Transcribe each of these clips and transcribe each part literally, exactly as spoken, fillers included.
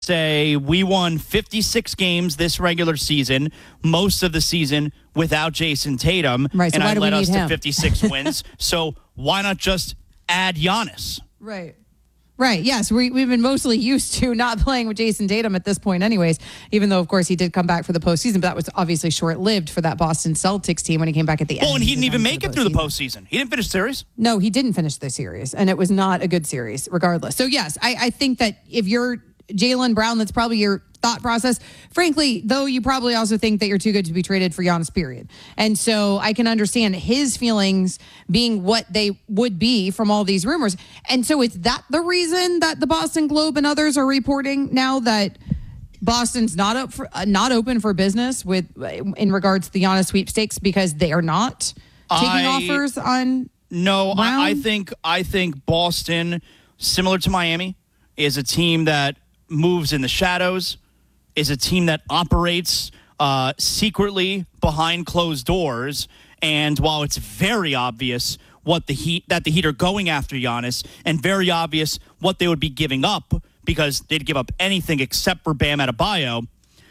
say we won fifty-six games this regular season, most of the season without Jason Tatum, right, so and why I do we led need us him? to fifty-six wins. So why not just add Giannis? Right. Right, yes. We, we've been mostly used to not playing with Jason Tatum at this point anyways, even though, of course, he did come back for the postseason, but that was obviously short-lived for that Boston Celtics team when he came back at the end. Well, and he didn't even make the it through the postseason. He didn't finish the series. No, he didn't finish the series, and it was not a good series regardless. So, yes, I, I think that if you're Jaylen Brown, that's probably your thought process. Frankly, though, you probably also think that you're too good to be traded for Giannis, period. And so I can understand his feelings being what they would be from all these rumors. And so is that the reason that the Boston Globe and others are reporting now that Boston's not up for, uh, not open for business with in regards to the Giannis sweepstakes because they are not taking I, offers on No, Brown? I, I think I think Boston, similar to Miami, is a team that moves in the shadows, is a team that operates uh, secretly behind closed doors. And while it's very obvious what the Heat that the Heat are going after Giannis, and very obvious what they would be giving up because they'd give up anything except for Bam Adebayo,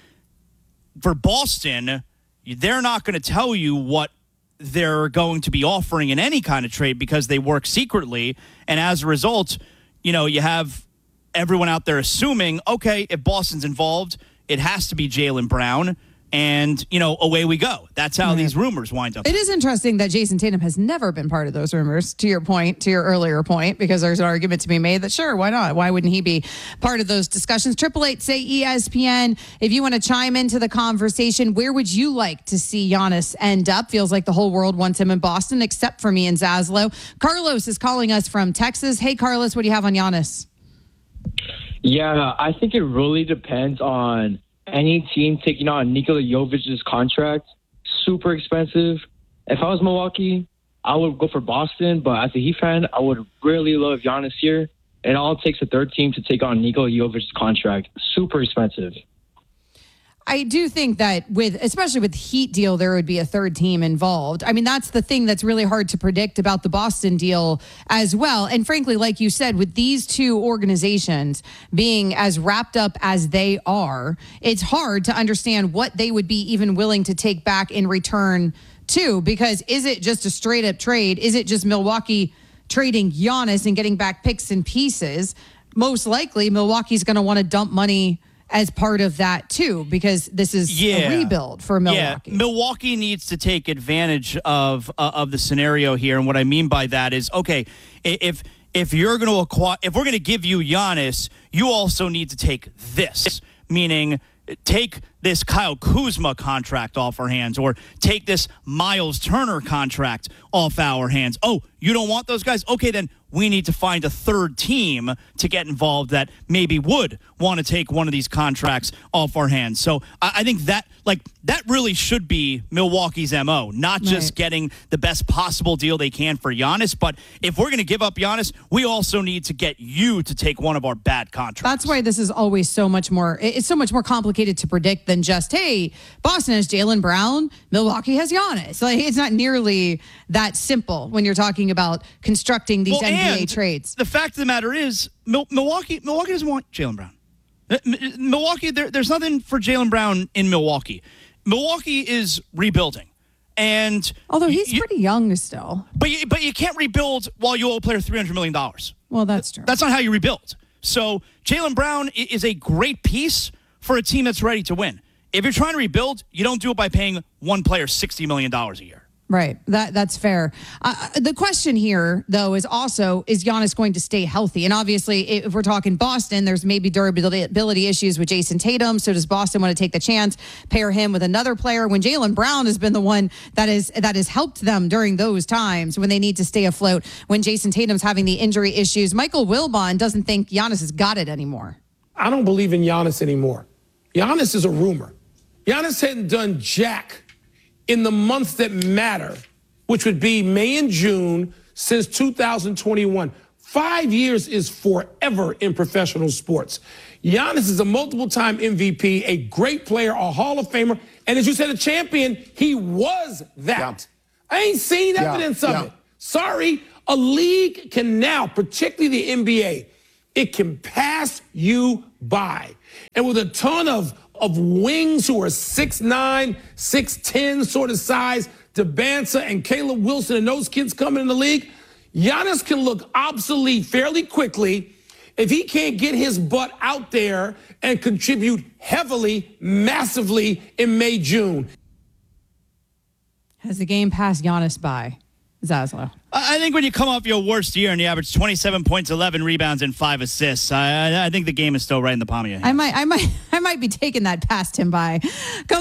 for Boston, they're not going to tell you what they're going to be offering in any kind of trade because they work secretly. And as a result, you know, you have everyone out there assuming, okay, if Boston's involved, it has to be Jaylen Brown, and, you know, away we go. That's how these rumors wind up. It is interesting that Jason Tatum has never been part of those rumors, to your point, to your earlier point, because there's an argument to be made that, sure, why not? Why wouldn't he be part of those discussions? Triple eight, say E S P N. If you want to chime into the conversation, where would you like to see Giannis end up? Feels like the whole world wants him in Boston, except for me and Zaslow. Carlos is calling us from Texas. Hey, Carlos, what do you have on Giannis? Yeah, I think it really depends on any team taking on Nikola Jovic's contract. Super expensive. If I was Milwaukee, I would go for Boston, but as a Heat fan, I would really love Giannis here. It all takes a third team to take on Nikola Jovic's contract. Super expensive. I do think that with, especially with the Heat deal, there would be a third team involved. I mean, that's the thing that's really hard to predict about the Boston deal as well. And frankly, like you said, with these two organizations being as wrapped up as they are, it's hard to understand what they would be even willing to take back in return too, because is it just a straight up trade? Is it just Milwaukee trading Giannis and getting back picks and pieces? Most likely Milwaukee's going to want to dump money as part of that too, because this is yeah. a rebuild for Milwaukee. Yeah. Milwaukee needs to take advantage of uh, of the scenario here, and what I mean by that is, okay, if if you're going to acquire, if we're going to give you Giannis, you also need to take this, meaning take this Kyle Kuzma contract off our hands, or take this Miles Turner contract off our hands. Oh, you don't want those guys? Okay, then we need to find a third team to get involved that maybe would want to take one of these contracts off our hands. So I, I think that, like, that really should be Milwaukee's M O, not just right. getting the best possible deal they can for Giannis, but if we're going to give up Giannis, we also need to get you to take one of our bad contracts. That's why this is always so much more, it's so much more complicated to predict than just, hey, Boston has Jaylen Brown, Milwaukee has Giannis. Like, it's not nearly that simple when you're talking about constructing these well, N B A and trades. The fact of the matter is, Mil- Milwaukee Milwaukee doesn't want Jaylen Brown. Milwaukee, there, there's nothing for Jaylen Brown in Milwaukee. Milwaukee is rebuilding. And although he's you, pretty young still. But you, but you can't rebuild while you owe a player three hundred million dollars. Well, that's true. That's not how you rebuild. So Jaylen Brown is a great piece for a team that's ready to win. If you're trying to rebuild, you don't do it by paying one player sixty million dollars a year. Right. That that's fair. Uh, the question here, though, is also, is Giannis going to stay healthy? And obviously, if we're talking Boston, there's maybe durability issues with Jason Tatum. So does Boston want to take the chance, pair him with another player when Jaylen Brown has been the one that is that has helped them during those times when they need to stay afloat, when Jason Tatum's having the injury issues? Michael Wilbon doesn't think Giannis has got it anymore. I don't believe in Giannis anymore. Giannis is a rumor. Giannis hadn't done jack in the months that matter, which would be May and June, since two thousand twenty-one. Five years is forever in professional sports. Giannis is a multiple-time M V P, a great player, a Hall of Famer, and as you said, a champion. He was that. Yeah. I ain't seen evidence yeah. of yeah. it. Sorry. A league can now, particularly the N B A, it can pass you by. And with a ton of, of wings who are six nine, six ten sort of size, Debanza and Caleb Wilson and those kids coming in the league, Giannis can look obsolete fairly quickly if he can't get his butt out there and contribute heavily, massively in May, June. Has the game passed Giannis by, Zaslow? I think when you come off your worst year and you average twenty-seven points, eleven rebounds, and five assists, I, I think the game is still right in the palm of your hand. I might, I might, I might be taking that past him by. Go